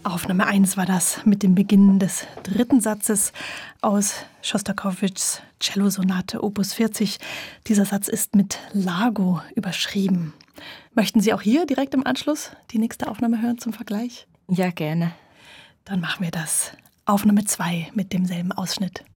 Aufnahme 1 war das mit dem Beginn des dritten Satzes aus Schostakowitschs Cellosonate Opus 40. Dieser Satz ist mit Largo überschrieben. Möchten Sie auch hier direkt im Anschluss die nächste Aufnahme hören zum Vergleich? Ja, gerne. Dann machen wir das. Aufnahme 2 mit demselben Ausschnitt.